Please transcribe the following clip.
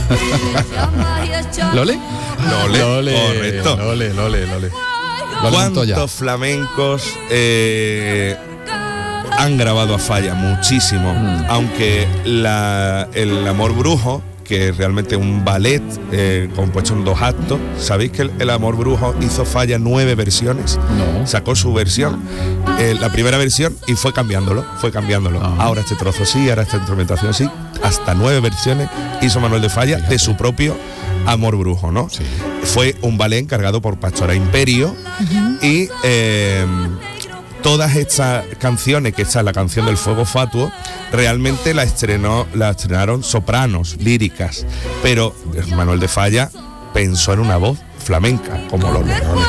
¿Lole? Lole, correcto. Lole. ¿Cuántos flamencos han grabado a Falla? Muchísimo. Aunque el Amor Brujo, que es realmente un ballet compuesto en 2 actos. ¿Sabéis que el Amor Brujo hizo Falla 9 versiones? No. Sacó su versión, la primera versión, y fue cambiándolo. Ahora este trozo sí, ahora esta instrumentación sí. Hasta 9 versiones hizo Manuel de Falla. Fíjate. De su propio Amor Brujo, ¿no? Sí. Fue un ballet encargado por Pastora Imperio. Y todas estas canciones, que esta es la canción del Fuego Fatuo, realmente la estrenaron sopranos, líricas, pero Manuel de Falla pensó en una voz flamenca, como Lole.